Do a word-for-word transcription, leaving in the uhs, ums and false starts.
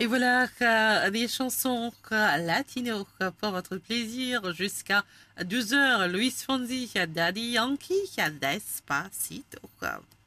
Et voilà, euh, des chansons euh, latino euh, pour votre plaisir jusqu'à douze heures. Luis Fonsi, Daddy Yankee, Despacito.